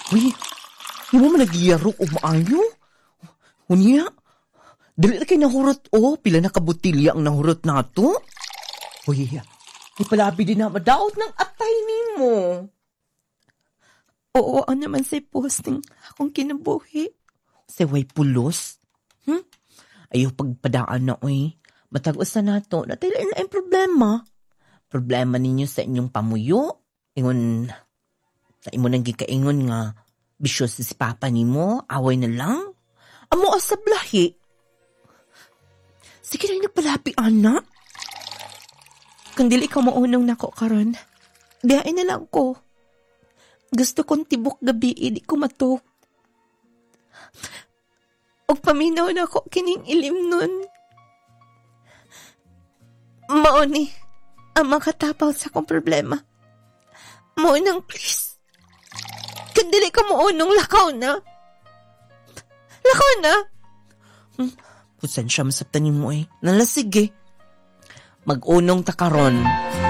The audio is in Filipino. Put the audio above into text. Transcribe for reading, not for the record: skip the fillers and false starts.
Uy, hindi mo man nagyaro o maayo? Unya, dali na kayo nahurot pila na kabutilya ang nahurot na to. Uy, ipalabi din na madaot ng atay ni mo. Oo, naman say posting akong kinabuhi. Say way pulos? Ayaw pagpadaan na matag-os na nato, natila na ang problema. Problema ninyo sa inyong pamuyo. Ingon, sa imo nang gikaingon nga, bisyos si papa ni mo, away na lang. Amo sa blahi. Sige na nagpalapi, anak. Kung dili ka maunong nako karon, biyain na lang ko. Gusto kong tibok gabi, di ko matok. Og paminaw na ko kining ilim nun. Mauni, ang makatapaw sa kong problema. Maunang please. Kung dili ka maunong, lakaw na. Lakaw na. Pusan siya masaptanin mo Nalasig Mag-unong takaron.